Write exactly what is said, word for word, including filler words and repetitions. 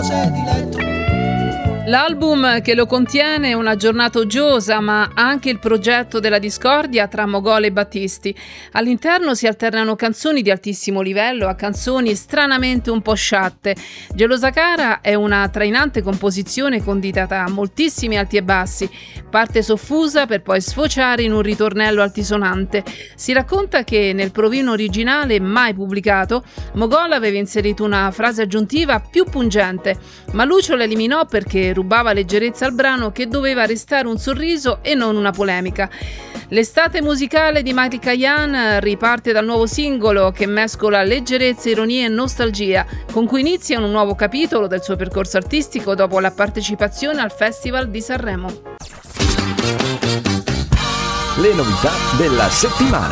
cose di letto. L'album che lo contiene è una giornata uggiosa, ma anche il progetto della discordia tra Mogola e Battisti. All'interno si alternano canzoni di altissimo livello a canzoni stranamente un po' sciatte. Gelosa cara è una trainante composizione condita a moltissimi alti e bassi. Parte soffusa per poi sfociare in un ritornello altisonante. Si racconta che nel provino originale, mai pubblicato, Mogola aveva inserito una frase aggiuntiva più pungente, ma Lucio la eliminò perché rubava leggerezza al brano, che doveva restare un sorriso e non una polemica. L'estate musicale di Michael Kayan riparte dal nuovo singolo che mescola leggerezza, ironia e nostalgia, con cui inizia un nuovo capitolo del suo percorso artistico dopo la partecipazione al Festival di Sanremo. Le novità della settimana.